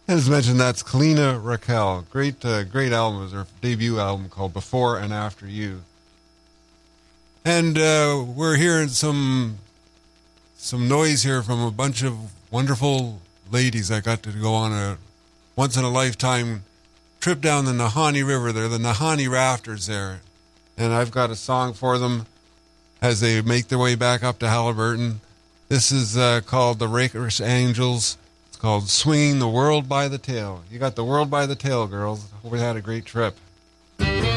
As mentioned, that's Kalina Raquel. Great album. It was her debut album called Before and After You. And we're hearing some noise here from a bunch of wonderful ladies. I got to go on a once-in-a-lifetime trip down the Nahanni River. They're the Nahanni Rafters there. And I've got a song for them as they make their way back up to Halliburton. This is called The Rakish Angels. It's called Swinging the World by the Tail. You got the world by the tail, girls. Hope we had a great trip.